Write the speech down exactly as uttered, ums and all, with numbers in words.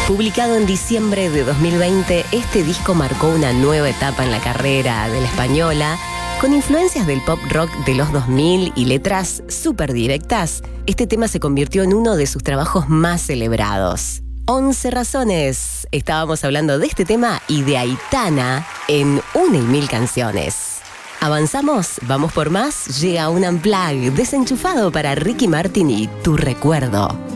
Publicado en diciembre de dos mil veinte, este disco marcó una nueva etapa en la carrera de la española, con influencias del pop rock de los dos mil y letras súper directas. Este tema se convirtió en uno de sus trabajos más celebrados. once razones. Estábamos hablando de este tema y de Aitana en Una y Mil Canciones. ¿Avanzamos? ¿Vamos por más? Llega un Unplugged desenchufado para Ricky Martin y Tu Recuerdo.